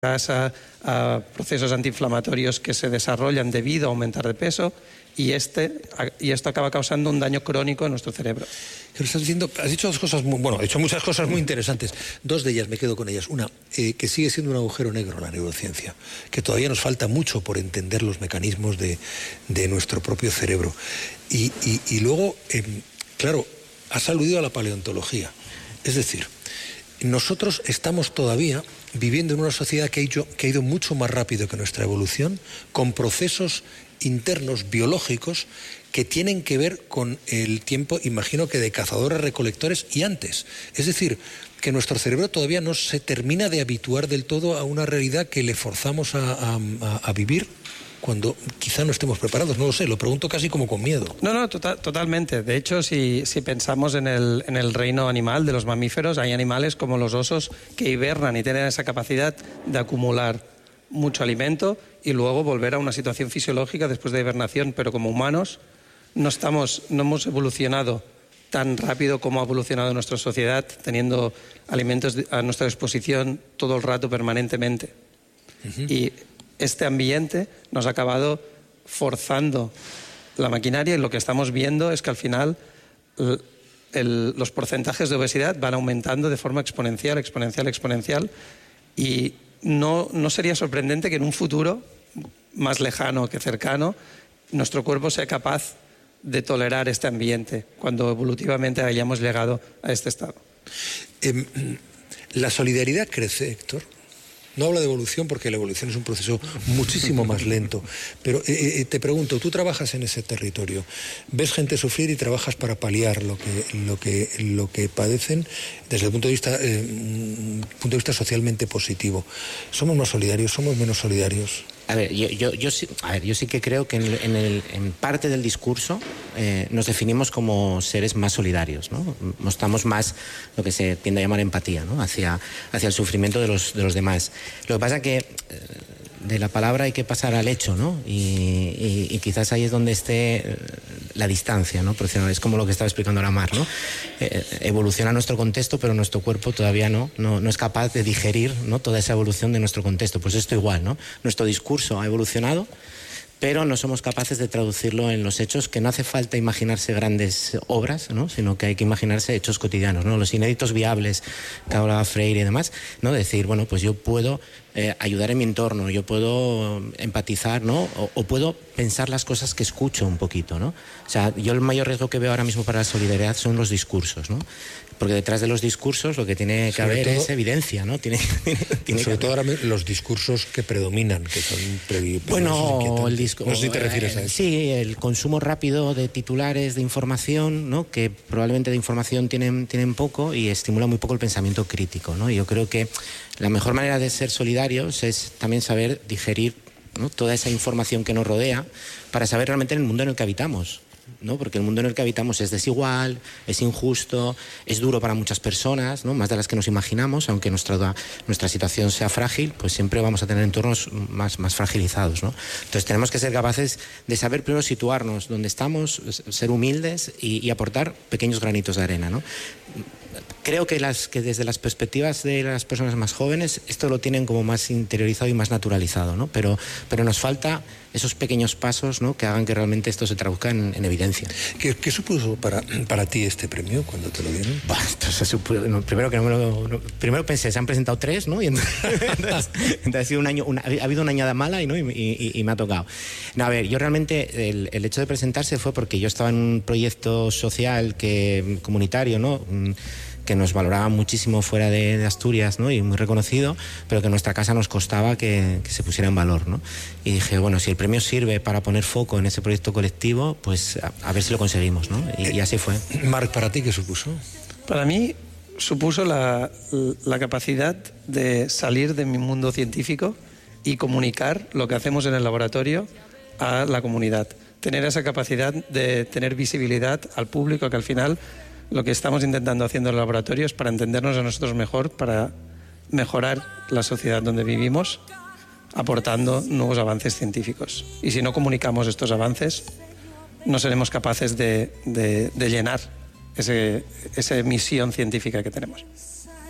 a procesos antiinflamatorios que se desarrollan debido a aumentar de peso, y esto acaba causando un daño crónico en nuestro cerebro. Pero estás diciendo, has dicho dos cosas he hecho muchas cosas muy interesantes. Dos de ellas me quedo con ellas. Una, que sigue siendo un agujero negro la neurociencia, que todavía nos falta mucho por entender los mecanismos de nuestro propio cerebro. Y luego, claro, has aludido a la paleontología. Es decir, nosotros estamos todavía viviendo en una sociedad que ha ido mucho más rápido que nuestra evolución, con procesos internos biológicos que tienen que ver con el tiempo, imagino que de cazadores-recolectores y antes. Es decir, que nuestro cerebro todavía no se termina de habituar del todo a una realidad que le forzamos a vivir cuando quizá no estemos preparados. No lo sé, lo pregunto casi como con miedo. No, totalmente. De hecho, si pensamos en el reino animal de los mamíferos, hay animales como los osos que hibernan y tienen esa capacidad de acumular mucho alimento y luego volver a una situación fisiológica después de hibernación, pero como humanos no hemos evolucionado tan rápido como ha evolucionado nuestra sociedad, teniendo alimentos a nuestra disposición todo el rato, permanentemente. Y este ambiente nos ha acabado forzando la maquinaria, y lo que estamos viendo es que al final los porcentajes de obesidad van aumentando de forma exponencial, y no sería sorprendente que en un futuro más lejano que cercano nuestro cuerpo sea capaz de tolerar este ambiente cuando evolutivamente hayamos llegado a este estado. La solidaridad crece, Héctor. No hablo de evolución porque la evolución es un proceso muchísimo más lento. Pero te pregunto, tú trabajas en ese territorio, ves gente sufrir y trabajas para paliar lo que padecen desde el punto de vista socialmente positivo. ¿Somos más solidarios? ¿Somos menos solidarios? A ver, yo sí que creo que en parte del discurso nos definimos como seres más solidarios, ¿no? Mostramos más lo que se tiende a llamar empatía, ¿no? hacia el sufrimiento de los demás. Lo que pasa es que de la palabra hay que pasar al hecho, ¿no? Y quizás ahí es donde esté la distancia, ¿no? Porque es como lo que estaba explicando ahora Mar, ¿no? Evoluciona nuestro contexto, pero nuestro cuerpo todavía no es capaz de digerir, ¿no?, toda esa evolución de nuestro contexto. Pues esto igual, ¿no? Nuestro discurso ha evolucionado, pero no somos capaces de traducirlo en los hechos, que no hace falta imaginarse grandes obras, ¿no?, sino que hay que imaginarse hechos cotidianos, ¿no? Los inéditos viables que hablaba Freire y demás, ¿no? Decir, bueno, pues yo puedo ayudar en mi entorno, yo puedo empatizar, ¿no? O puedo pensar las cosas que escucho un poquito, ¿no? O sea, yo el mayor riesgo que veo ahora mismo para la solidaridad son los discursos, ¿no? Porque detrás de los discursos lo que tiene que haber es evidencia, ¿no? Sobre todo ahora los discursos que predominan, que son bueno, el discurso. No sé si te refieres a eso. Sí, el consumo rápido de titulares de información, ¿no?, que probablemente de información tienen poco y estimula muy poco el pensamiento crítico, ¿no? Y yo creo que la mejor manera de ser solidarios es también saber digerir, ¿no?, toda esa información que nos rodea para saber realmente el mundo en el que habitamos, ¿no? Porque el mundo en el que habitamos es desigual, es injusto, es duro para muchas personas, ¿no?, más de las que nos imaginamos. Aunque nuestra situación sea frágil, pues siempre vamos a tener entornos más fragilizados, ¿no? Entonces tenemos que ser capaces de saber primero situarnos donde estamos, ser humildes y aportar pequeños granitos de arena, ¿no? Creo que desde las perspectivas de las personas más jóvenes esto lo tienen como más interiorizado y más naturalizado, ¿no? Pero nos falta esos pequeños pasos, ¿no?, que hagan que realmente esto se traduzca en evidencia. ¿Qué supuso para ti este premio cuando te lo dieron? Primero pensé, se han presentado 3, ¿no? Y entonces ha sido ha habido una añada mala, ¿no? y me ha tocado. No, a ver, yo realmente el hecho de presentarse fue porque yo estaba en un proyecto social comunitario, ¿no?, que nos valoraba muchísimo fuera de Asturias, ¿no?, y muy reconocido, pero que en nuestra casa nos costaba que se pusiera en valor, ¿no? Y dije, bueno, si el premio sirve para poner foco en ese proyecto colectivo, pues a ver si lo conseguimos, ¿no? Y así fue. Marc, ¿para ti qué supuso? Para mí supuso la capacidad de salir de mi mundo científico y comunicar lo que hacemos en el laboratorio a la comunidad. Tener esa capacidad de tener visibilidad al público, que al final lo que estamos intentando haciendo en el laboratorio es para entendernos a nosotros mejor, para mejorar la sociedad donde vivimos, aportando nuevos avances científicos. Y si no comunicamos estos avances, no seremos capaces de llenar esa misión científica que tenemos.